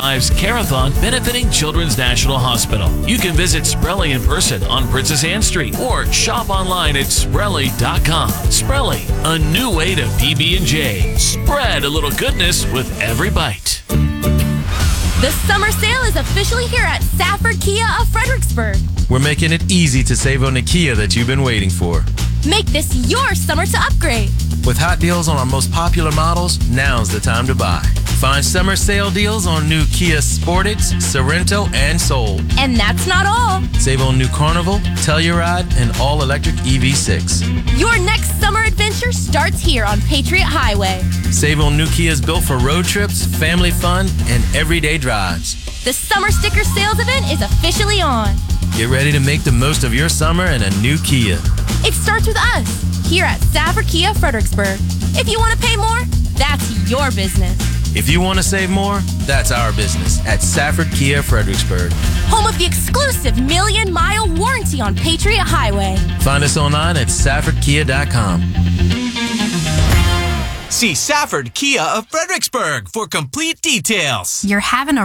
Lives Care-a-thon benefiting Children's National Hospital. You can visit Sprelli in person on Princess Anne Street or shop online at Sprelli.com. Sprelli, a new way to PB&J. Spread a little goodness with every bite. The summer sale is officially here at Safford Kia of Fredericksburg. We're making it easy to save on the Kia that you've been waiting for. Make this your summer to upgrade. With hot deals on our most popular models, now's the time to buy. Find summer sale deals on new Kia Sportage, Sorento, and Soul. And that's not all. Save on new Carnival, Telluride, and all-electric EV6. Your next summer adventure starts here on Patriot Highway. Save on new Kias built for road trips, family fun, and everyday drives. The summer sticker sales event is officially on. Get ready to make the most of your summer in a new Kia. It starts with us, here at Safford Kia Fredericksburg. If you want to pay more, that's your business. If you want to save more, that's our business at Safford Kia Fredericksburg. Home of the exclusive 1,000,000-mile warranty on Patriot Highway. Find us online at SaffordKia.com. See Safford Kia of Fredericksburg for complete details. You're having a